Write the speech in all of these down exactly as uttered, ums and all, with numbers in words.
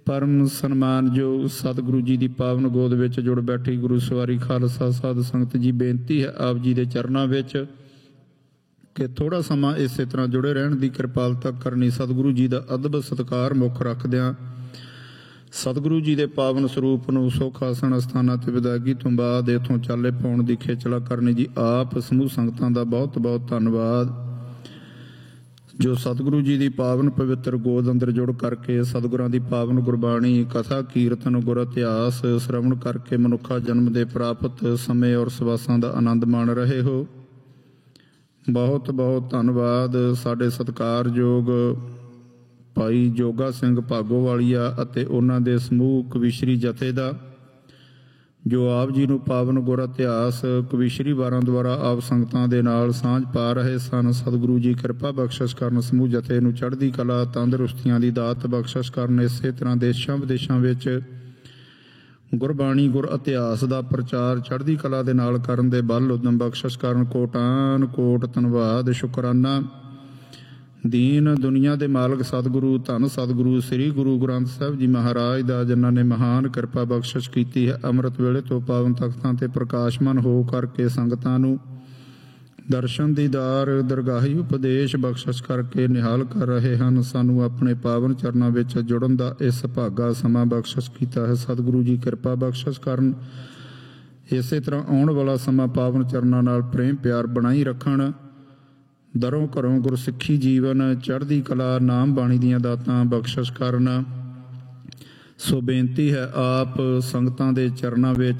परम सन्मानयोग सतगुरु जी की पावन गोद विच जुड़ बैठी गुरु सवारी खालसा साध संगत जी, बेनती है आप जी के चरणों विच कि थोड़ा समा इस तरह जुड़े रहने की कृपालता करनी। सतगुरु जी का अदब सत्कार मुख रखद्या सतगुरु जी के पावन स्वरूप नूं सुख आसन अस्थानां ते विदायगी तो बाद इथों चाले पाउण की खेचला करनी जी। आप समूह संगतां दा बहुत बहुत धन्नवाद जो सतगुरु जी की पावन पवित्र गोद अंदर जुड़ करके सतगुरां की पावन गुरबाणी कथा कीर्तन गुर इतिहास श्रवण करके मनुखा जन्म के प्राप्त समय और सवासां दा आनंद माण रहे हो। बहुत बहुत धन्नवाद साडे सत्कारयोग भाई जोगा सिंह भागोवालिया अते उन्हां दे समूह कविशरी जथे दा जो आप जी नूं पावन गुर इतिहास कविशरी वारां द्वारा आप संगतां दे नाल सांझ पा रहे सन। सतगुरु जी कृपा बख्शिश करन समूह जथे नूं चढ़दी कला तंदरुस्तियां दी दात बख्शिश करन। इसे तरह देशां विदेशां विच गुरबाणी गुर इतिहास का प्रचार चढ़दी कला दे नाल करन दे बल उदम बख्शिश करन। कोटान कोट धन्नवाद शुकराना दीन दुनिया के मालक सतगुरु धन सतगुरु श्री गुरु ग्रंथ साहिब जी महाराज दा जिन्हां ने महान कृपा बख्शिश की है। अमृत वेले तो पावन तख्तां ते प्रकाशमान हो करके संगतां नूं दर्शन दीदार दरगाही उपदेश बख्शिश करके निहाल कर रहे हैं। सानू अपने पावन चरणों विच जुड़न दा इस भागा समा बख्शिश किया है। सतगुरु जी कृपा बख्शिश करन। इस तरह आउण वाला समा पावन चरणों नाल प्रेम प्यार बनाई रखण। दरों घरों गुरसिੱਖੀ जीवन चढ़दी कला नाम बाणी दीआं दातां बख्शिश करन। सो बेनती है आप संगतां दे चरणों विच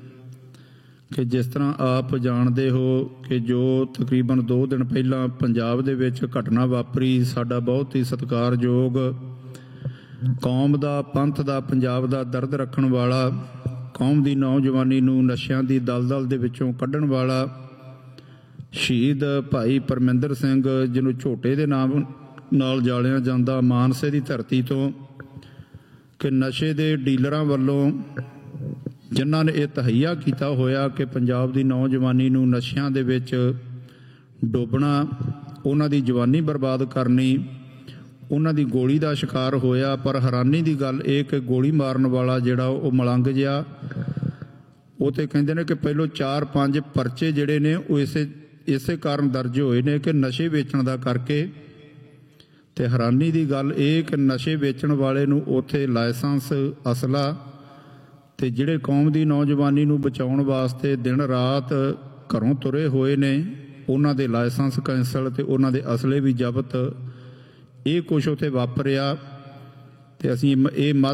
कि जिस तरह आप जानते हो कि जो तकरीबन दो दिन पहला पंजाब दे विच घटना वापरी, साडा बहुत ही सत्कारयोग कौम दा पंथ दा पंजाब दा दर्द रखण वाला कौम दी नौजवानी नूं नशियां दी दलदल दे विचों कढण वाला शहीद भाई परमिंदर सिंह जिन्हों झोटे के नाम नाल जालिया जाता मानसे की धरती तो कि नशे के डीलरां वालों जिन्हां ने यह तहैया किया होया कि पंजाब की नौजवानी नूं नशियां दे विच डोबना, उन्हां दी जवानी बर्बाद करनी, उन्हां दी गोली का शिकार होया। पर हैरानी की गल यह कि गोली मारन वाला जिहड़ा वो मलंग जिहा वो तो कहते हैं कि पहलों चार पांच परचे जिहड़े ने वो इसे इसे कारण दर्ज होए ने कि नशे वेचण दा करके। ते हैरानी की गल ये कि नशे वेचण वाले नूं उत्थे लाइसेंस असला ते जिहड़े कौम की नौजवानी नूं बचाउण वास्ते दिन रात घरों तुरे होए ने उन्हां दे लाइसेंस कैंसल ते उन्हां दे असले भी जबत। ये कुछ उत्थे वापरिया ते असीं ये